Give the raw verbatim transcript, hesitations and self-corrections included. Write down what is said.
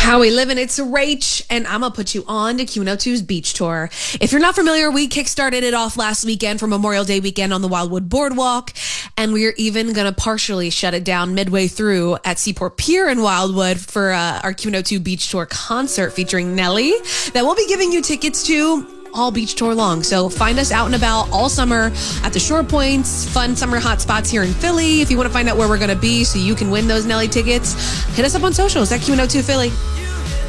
How we living? It's Rach, and I'm gonna put you on to Q one oh two's beach tour. If you're not familiar, we kickstarted it off last weekend for Memorial Day weekend on the Wildwood Boardwalk, and we're even gonna partially shut it down midway through at Seaport Pier in Wildwood for uh, our Q one oh two beach tour concert featuring Nelly that we'll be giving you tickets to all beach tour long. So find us out and about all summer at the shore points, fun summer hot spots here in Philly. If you want to find out where we're going to be so you can win those Nelly tickets, hit us up on socials at Q one oh two Philly.